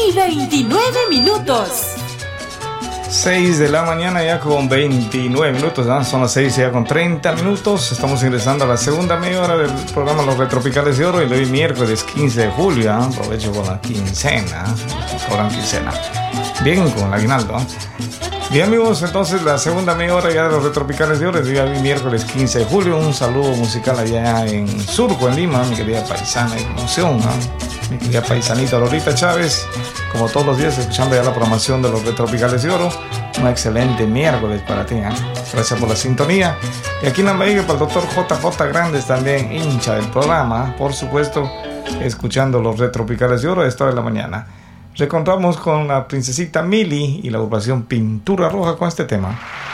y 29 minutos. 6 de la mañana ya con 29 minutos, ¿no? Son las 6 ya con 30 minutos. Estamos ingresando a la segunda media hora del programa Los Retropicales de Oro y hoy miércoles 15 de julio, ¿eh? Aprovecho con la quincena, cobran quincena. Bien con el aguinaldo, ¿eh? Bien amigos, entonces la segunda media hora ya de Los Retropicales de Oro, el día miércoles 15 de julio. Un saludo musical allá en Surco, en Lima, mi querida paisana de promoción, ¿no? Mi querida paisanita Lorita Chávez, como todos los días escuchando ya la programación de Los Retropicales de Oro. Un excelente miércoles para ti, ¿eh? Gracias por la sintonía. Y aquí en Lambayeque para el doctor JJ Grandes, también hincha del programa, por supuesto, escuchando Los Retropicales de Oro a esta hora de la mañana. Reencontramos con la princesita Mili y la agrupación Pintura Roja con este tema.